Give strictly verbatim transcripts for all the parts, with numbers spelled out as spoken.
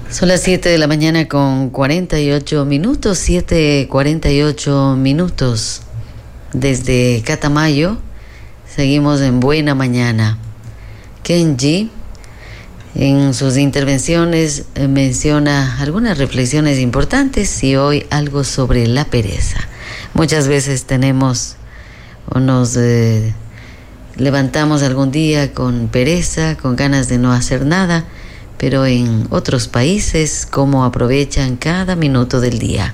Son las siete de la mañana con cuarenta y ocho minutos, siete cuarenta y ocho minutos. Desde Catamayo seguimos en Buena Mañana. Kenji en sus intervenciones menciona algunas reflexiones importantes y hoy algo sobre la pereza. Muchas veces tenemos o nos eh, levantamos algún día con pereza, con ganas de no hacer nada, pero en otros países, ¿cómo aprovechan cada minuto del día?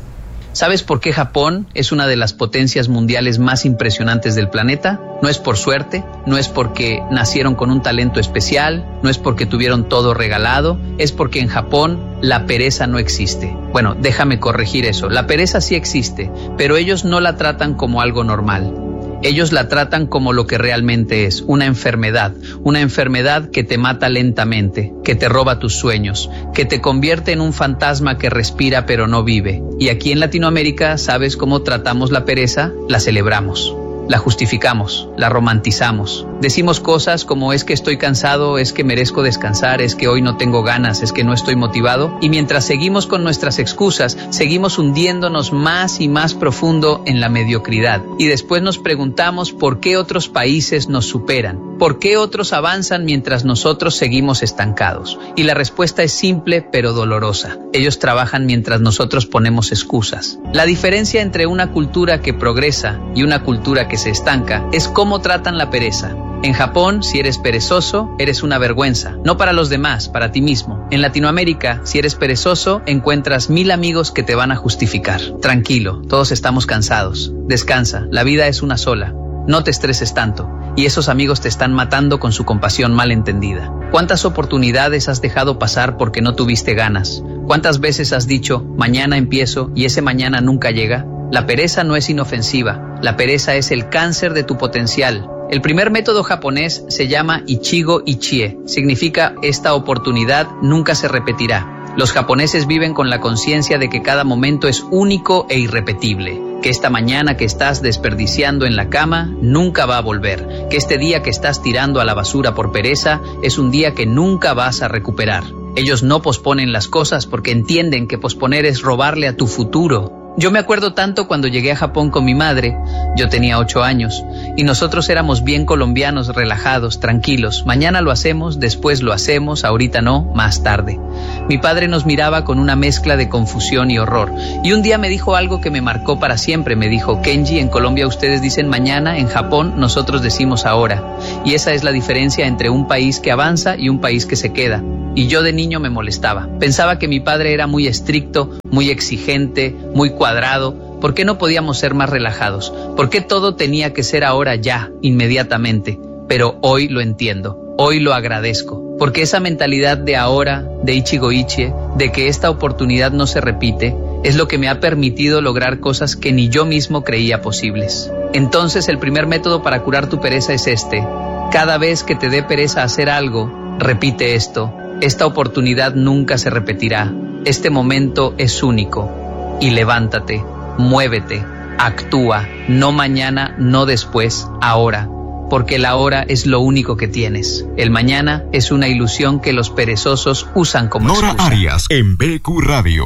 ¿Sabes por qué Japón es una de las potencias mundiales más impresionantes del planeta? No es por suerte, no es porque nacieron con un talento especial, no es porque tuvieron todo regalado, es porque en Japón la pereza no existe. Bueno, déjame corregir eso, la pereza sí existe, pero ellos no la tratan como algo normal. Ellos la tratan como lo que realmente es, una enfermedad, una enfermedad que te mata lentamente, que te roba tus sueños, que te convierte en un fantasma que respira pero no vive. Y aquí en Latinoamérica, ¿sabes cómo tratamos la pereza? La celebramos, la justificamos, la romantizamos. Decimos cosas como es que estoy cansado, es que merezco descansar, es que hoy no tengo ganas, es que no estoy motivado. Y mientras seguimos con nuestras excusas, seguimos hundiéndonos más y más profundo en la mediocridad. Y después nos preguntamos por qué otros países nos superan, por qué otros avanzan mientras nosotros seguimos estancados. Y la respuesta es simple pero dolorosa. Ellos trabajan mientras nosotros ponemos excusas. La diferencia entre una cultura que progresa y una cultura que se estanca es cómo tratan la pereza. En Japón, si eres perezoso, eres una vergüenza. No para los demás, para ti mismo. En Latinoamérica, si eres perezoso, encuentras mil amigos que te van a justificar. Tranquilo, todos estamos cansados. Descansa, la vida es una sola. No te estreses tanto. Y esos amigos te están matando con su compasión mal entendida. ¿Cuántas oportunidades has dejado pasar porque no tuviste ganas? ¿Cuántas veces has dicho, mañana empiezo, y ese mañana nunca llega? La pereza no es inofensiva. La pereza es el cáncer de tu potencial. El primer método japonés se llama Ichigo Ichie. Significa esta oportunidad nunca se repetirá. Los japoneses viven con la conciencia de que cada momento es único e irrepetible. Que esta mañana que estás desperdiciando en la cama nunca va a volver. Que este día que estás tirando a la basura por pereza es un día que nunca vas a recuperar. Ellos no posponen las cosas porque entienden que posponer es robarle a tu futuro. Yo me acuerdo tanto cuando llegué a Japón con mi madre, yo tenía ocho años, y nosotros éramos bien colombianos, relajados, tranquilos. Mañana lo hacemos, después lo hacemos, ahorita no, más tarde. Mi padre nos miraba con una mezcla de confusión y horror, y un día me dijo algo que me marcó para siempre. Me dijo, Kenji, en Colombia ustedes dicen mañana, en Japón nosotros decimos ahora. Y esa es la diferencia entre un país que avanza y un país que se queda. Y yo de niño me molestaba. Pensaba que mi padre era muy estricto, muy exigente, muy cuadrado. ¿Por qué no podíamos ser más relajados? ¿Por qué todo tenía que ser ahora ya, inmediatamente? Pero hoy lo entiendo, hoy lo agradezco. Porque esa mentalidad de ahora, de Ichigo Ichie, de que esta oportunidad no se repite, es lo que me ha permitido lograr cosas que ni yo mismo creía posibles. Entonces el primer método para curar tu pereza es este. Cada vez que te dé pereza hacer algo, repite esto. Esta oportunidad nunca se repetirá. Este momento es único. Y levántate, muévete, actúa, no mañana, no después, ahora. Porque el ahora es lo único que tienes. El mañana es una ilusión que los perezosos usan como Nora excusa. Arias en B Q Radio.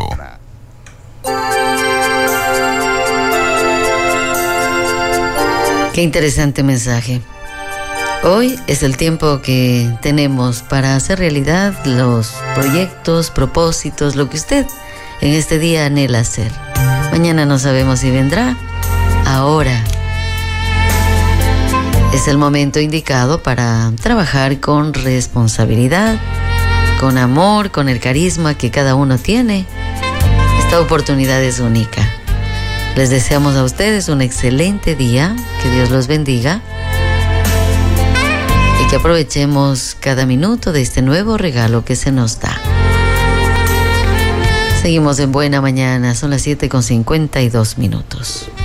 Qué interesante mensaje. Hoy es el tiempo que tenemos para hacer realidad los proyectos, propósitos, lo que usted en este día anhela hacer. Mañana no sabemos si vendrá. Ahora es el momento indicado para trabajar con responsabilidad, con amor, con el carisma que cada uno tiene. Esta oportunidad es única. Les deseamos a ustedes un excelente día. Que Dios los bendiga. Y que aprovechemos cada minuto de este nuevo regalo que se nos da. Seguimos en Buena Mañana, son las siete con cincuenta y dos minutos.